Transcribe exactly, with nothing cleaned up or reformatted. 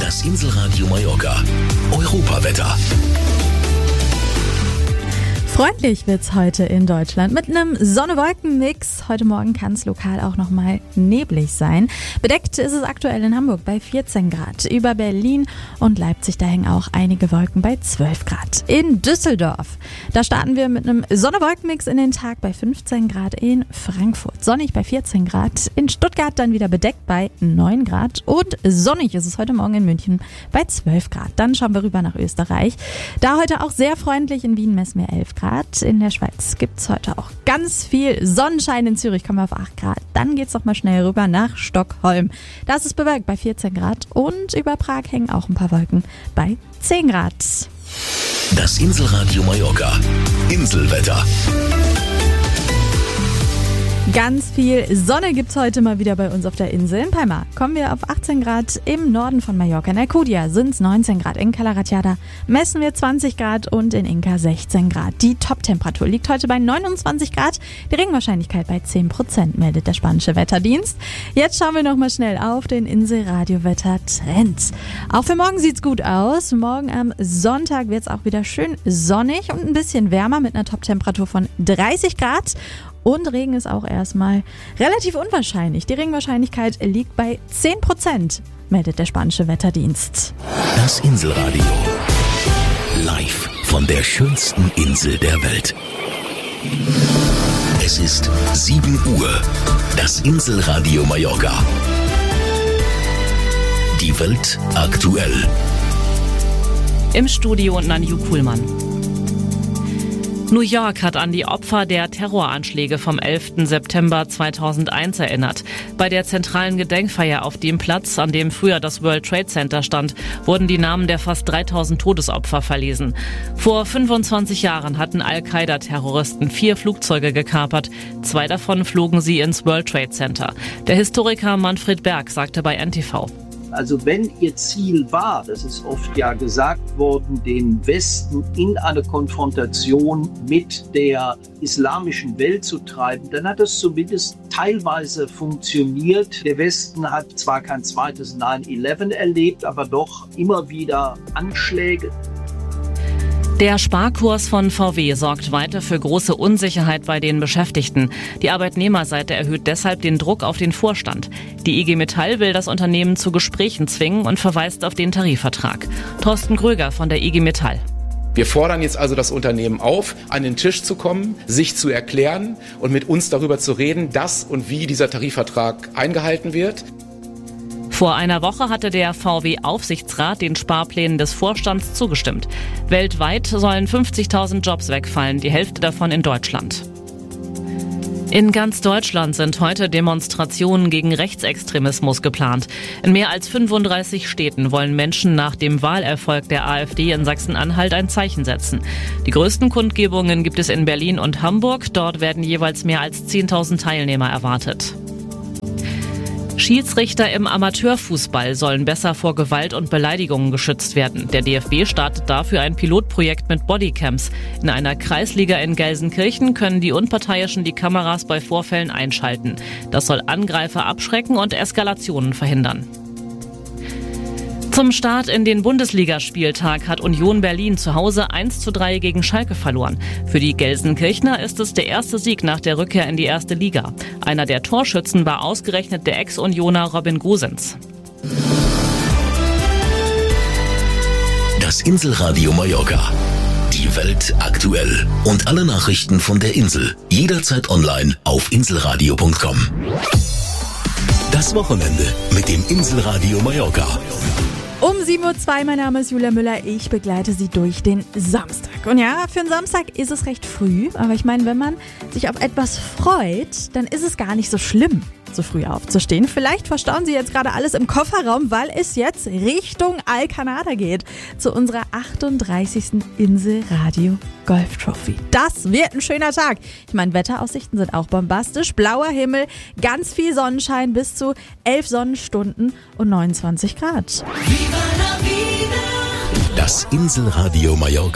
Das Inselradio Mallorca. Europawetter. Freundlich wird's heute in Deutschland mit einem Sonne-Wolken-Mix. Heute Morgen kann es lokal auch nochmal neblig sein. Bedeckt ist es aktuell in Hamburg bei vierzehn Grad. Über Berlin und Leipzig, da hängen auch einige Wolken bei zwölf Grad. In Düsseldorf, da starten wir mit einem Sonne-Wolken-Mix in den Tag bei fünfzehn Grad. In Frankfurt sonnig bei vierzehn Grad. In Stuttgart dann wieder bedeckt bei neun Grad. Und sonnig ist es heute Morgen in München bei zwölf Grad. Dann schauen wir rüber nach Österreich. Da heute auch sehr freundlich, in Wien messen wir elf Grad. In der Schweiz gibt es heute auch ganz viel Sonnenschein. In Zürich kommen wir auf acht Grad. Dann geht es noch mal schnell rüber nach Stockholm. Da ist es bewölkt bei vierzehn Grad. Und über Prag hängen auch ein paar Wolken bei zehn Grad. Das Inselradio Mallorca. Inselwetter. Ganz viel Sonne gibt's heute mal wieder bei uns auf der Insel. In Palma kommen wir auf achtzehn Grad, im Norden von Mallorca. In Alcudia sind's neunzehn Grad, in Cala Ratjada messen wir zwanzig Grad und in Inca sechzehn Grad. Die Top-Temperatur liegt heute bei neunundzwanzig Grad, die Regenwahrscheinlichkeit bei zehn Prozent, meldet der spanische Wetterdienst. Jetzt schauen wir nochmal schnell auf den Inselradio-Wetter-Trend. Auch für morgen sieht's gut aus. Morgen am Sonntag wird's auch wieder schön sonnig und ein bisschen wärmer mit einer Top-Temperatur von dreißig Grad. Und Regen ist auch erstmal relativ unwahrscheinlich. Die Regenwahrscheinlichkeit liegt bei zehn Prozent, meldet der spanische Wetterdienst. Das Inselradio. Live von der schönsten Insel der Welt. Es ist sieben Uhr. Das Inselradio Mallorca. Die Welt aktuell. Im Studio Nanju Kuhlmann. New York hat an die Opfer der Terroranschläge vom elften September zweitausendeins erinnert. Bei der zentralen Gedenkfeier auf dem Platz, an dem früher das World Trade Center stand, wurden die Namen der fast dreitausend Todesopfer verlesen. Vor fünfundzwanzig Jahren hatten Al-Qaida-Terroristen vier Flugzeuge gekapert. Zwei davon flogen sie ins World Trade Center. Der Historiker Manfred Berg sagte bei N T V: Also wenn ihr Ziel war, das ist oft ja gesagt worden, den Westen in eine Konfrontation mit der islamischen Welt zu treiben, dann hat das zumindest teilweise funktioniert. Der Westen hat zwar kein zweites neun elf erlebt, aber doch immer wieder Anschläge. Der Sparkurs von V W sorgt weiter für große Unsicherheit bei den Beschäftigten. Die Arbeitnehmerseite erhöht deshalb den Druck auf den Vorstand. Die I G Metall will das Unternehmen zu Gesprächen zwingen und verweist auf den Tarifvertrag. Thorsten Gröger von der I G Metall. Wir fordern jetzt also das Unternehmen auf, an den Tisch zu kommen, sich zu erklären und mit uns darüber zu reden, dass und wie dieser Tarifvertrag eingehalten wird. Vor einer Woche hatte der V W-Aufsichtsrat den Sparplänen des Vorstands zugestimmt. Weltweit sollen fünfzigtausend Jobs wegfallen, die Hälfte davon in Deutschland. In ganz Deutschland sind heute Demonstrationen gegen Rechtsextremismus geplant. In mehr als fünfunddreißig Städten wollen Menschen nach dem Wahlerfolg der AfD in Sachsen-Anhalt ein Zeichen setzen. Die größten Kundgebungen gibt es in Berlin und Hamburg. Dort werden jeweils mehr als zehntausend Teilnehmer erwartet. Schiedsrichter im Amateurfußball sollen besser vor Gewalt und Beleidigungen geschützt werden. Der D F B startet dafür ein Pilotprojekt mit Bodycams. In einer Kreisliga in Gelsenkirchen können die Unparteiischen die Kameras bei Vorfällen einschalten. Das soll Angreifer abschrecken und Eskalationen verhindern. Zum Start in den Bundesligaspieltag hat Union Berlin zu Hause eins zu drei gegen Schalke verloren. Für die Gelsenkirchner ist es der erste Sieg nach der Rückkehr in die erste Liga. Einer der Torschützen war ausgerechnet der Ex-Unioner Robin Gosens. Das Inselradio Mallorca. Die Welt aktuell. Und alle Nachrichten von der Insel. Jederzeit online auf inselradio punkt com. Das Wochenende mit dem Inselradio Mallorca. Um sieben Uhr zwei, mein Name ist Julia Müller, ich begleite Sie durch den Samstag. Und ja, für einen Samstag ist es recht früh, aber ich meine, wenn man sich auf etwas freut, dann ist es gar nicht so schlimm, so früh aufzustehen. Vielleicht verstauen Sie jetzt gerade alles im Kofferraum, weil es jetzt Richtung Alcanada geht, zu unserer achtunddreißigsten Inselradio Golf Trophy. Das wird ein schöner Tag. Ich meine, Wetteraussichten sind auch bombastisch. Blauer Himmel, ganz viel Sonnenschein, bis zu elf Sonnenstunden und neunundzwanzig Grad. Das Inselradio Mallorca.